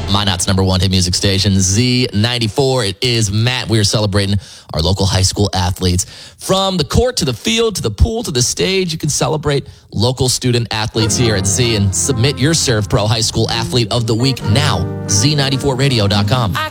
Minot's number one hit music station, Z94. It is Matt. We are celebrating our local high school athletes. From the court to the field to the pool to the stage, you can celebrate local student athletes here at Z and submit your Serve Pro High School Athlete of the Week now. Z94radio.com.